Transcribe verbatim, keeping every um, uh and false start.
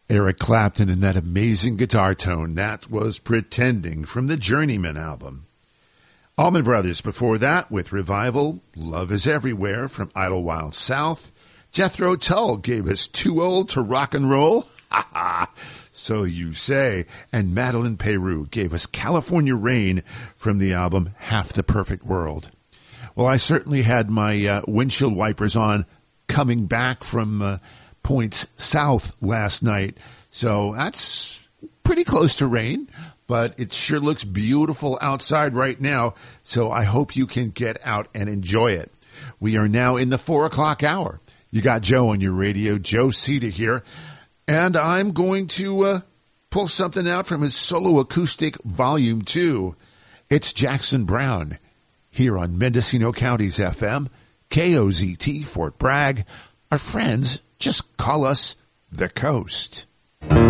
Eric Clapton and that amazing guitar tone. That was Pretending from the Journeyman album. Allman Brothers before that with Revival, Love is Everywhere from Idlewild South. Jethro Tull gave us Too Old to Rock and Roll. Ha ha, so you say. And Madeline Peru gave us California Rain from the album Half the Perfect World. Well, I certainly had my uh, windshield wipers on coming back from uh, points south last night. So that's pretty close to rain, but it sure looks beautiful outside right now. So I hope you can get out and enjoy it. We are now in the four o'clock hour. You got Joe on your radio, Joe Cita here. And I'm going to uh, pull something out from his solo acoustic volume two. It's Jackson Browne here on Mendocino County's F M, K O Z T, Fort Bragg. Our friends just call us The Coast.